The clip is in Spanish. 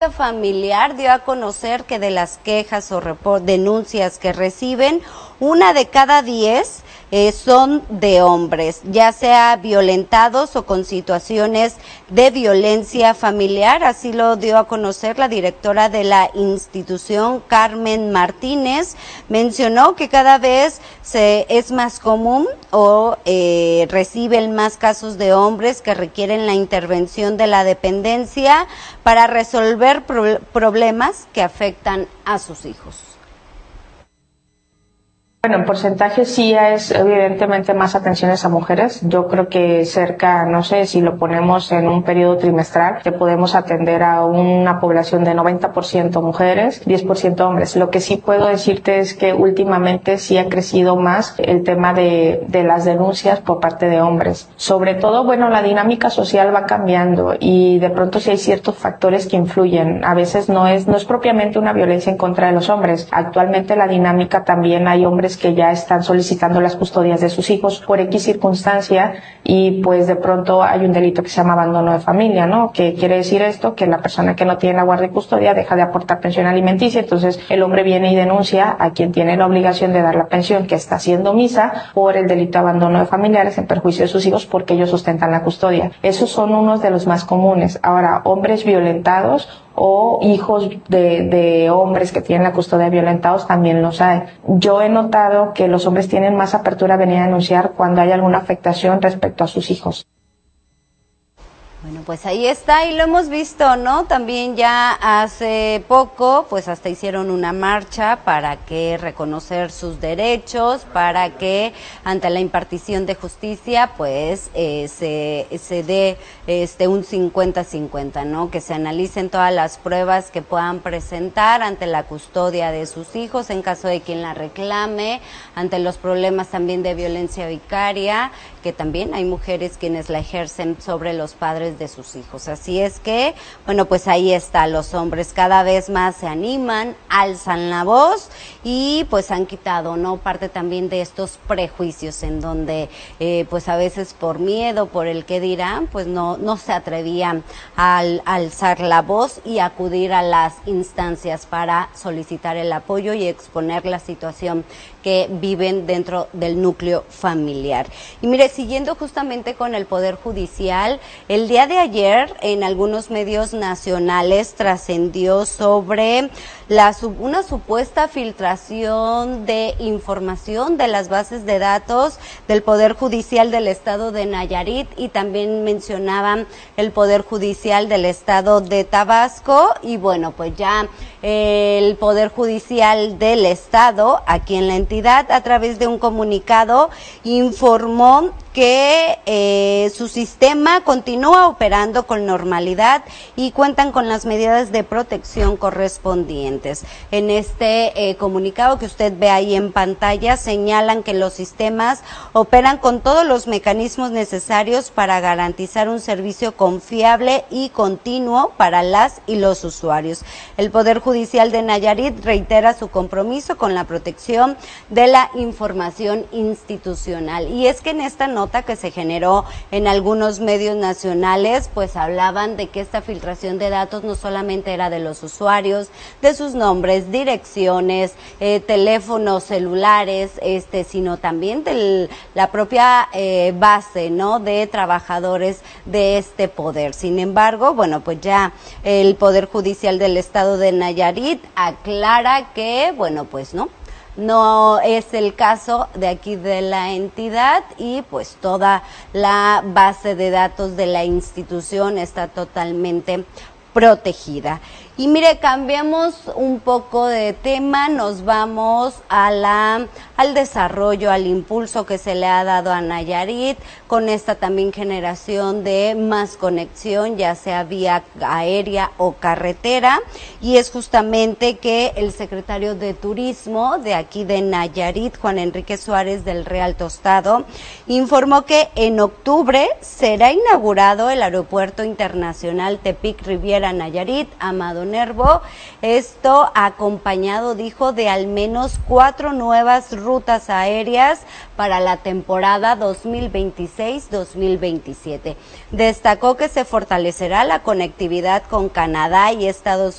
Familiar dio a conocer que de las quejas o denuncias que reciben, 1 de cada 10 son de hombres, ya sea violentados o con situaciones de violencia familiar. Así lo dio a conocer la directora de la institución, Carmen Martínez. Mencionó que cada vez es más común o reciben más casos de hombres que requieren la intervención de la dependencia para resolver problemas que afectan a sus hijos. Bueno, en porcentaje sí es evidentemente más atenciones a mujeres. Yo creo que cerca, no sé, si lo ponemos en un periodo trimestral, que podemos atender a una población de 90% mujeres, 10% hombres. Lo que sí puedo decirte es que últimamente sí ha crecido más el tema de las denuncias por parte de hombres. Sobre todo, bueno, la dinámica social va cambiando y de pronto sí hay ciertos factores que influyen. A veces no es propiamente una violencia en contra de los hombres. Actualmente la dinámica también hay hombres que ya están solicitando las custodias de sus hijos por X circunstancia y pues de pronto hay un delito que se llama abandono de familia, ¿no? Que quiere decir esto, que la persona que no tiene la guardia y custodia deja de aportar pensión alimenticia, entonces el hombre viene y denuncia a quien tiene la obligación de dar la pensión, que está siendo omisa, por el delito de abandono de familiares en perjuicio de sus hijos porque ellos sustentan la custodia. Esos son unos de los más comunes. Ahora, hombres violentados o hijos de hombres que tienen la custodia violentados también los hay. Yo he notado que los hombres tienen más apertura a venir a denunciar cuando hay alguna afectación respecto a sus hijos. Bueno, pues ahí está y lo hemos visto, ¿no? También ya hace poco, pues hasta hicieron una marcha para que reconocer sus derechos, para que ante la impartición de justicia, pues se dé un 50-50, ¿no? Que se analicen todas las pruebas que puedan presentar ante la custodia de sus hijos, en caso de quien la reclame, ante los problemas también de violencia vicaria, que también hay mujeres quienes la ejercen sobre los padres de sus hijos. Así es que, bueno, pues ahí está, los hombres cada vez más se animan, alzan la voz y pues han quitado, ¿no? Parte también de estos prejuicios en donde pues a veces por miedo, por el que dirán, pues no se atrevían a alzar la voz y acudir a las instancias para solicitar el apoyo y exponer la situación que viven dentro del núcleo familiar. Y mire, siguiendo justamente con el Poder Judicial, el día de ayer en algunos medios nacionales trascendió sobre una supuesta filtración de información de las bases de datos del Poder Judicial del Estado de Nayarit y también mencionaban el Poder Judicial del Estado de Tabasco y bueno, pues ya el Poder Judicial del Estado, aquí en la entidad, a través de un comunicado, informó que su sistema continúa operando con normalidad y cuentan con las medidas de protección correspondientes. En este comunicado que usted ve ahí en pantalla, señalan que los sistemas operan con todos los mecanismos necesarios para garantizar un servicio confiable y continuo para las y los usuarios. El Poder Judicial de Nayarit reitera su compromiso con la protección de la información institucional. Y es que en esta nota que se generó en algunos medios nacionales, pues hablaban de que esta filtración de datos no solamente era de los usuarios, de sus nombres, direcciones, teléfonos celulares, sino también de la propia base, ¿no?, de trabajadores de este poder. Sin embargo, bueno, pues ya el Poder Judicial del Estado de Nayarit aclara que, bueno, pues no es el caso de aquí de la entidad y pues toda la base de datos de la institución está totalmente protegida. Y mire, cambiamos un poco de tema, nos vamos al desarrollo, al impulso que se le ha dado a Nayarit con esta también generación de más conexión, ya sea vía aérea o carretera, y es justamente que el secretario de Turismo de aquí de Nayarit, Juan Enrique Suárez del Real Tostado, informó que en octubre será inaugurado el Aeropuerto Internacional Tepic Riviera Nayarit, Amado Nervo, esto acompañado, dijo, de al menos 4 nuevas rutas aéreas para la temporada 2026-2027. Destacó que se fortalecerá la conectividad con Canadá y Estados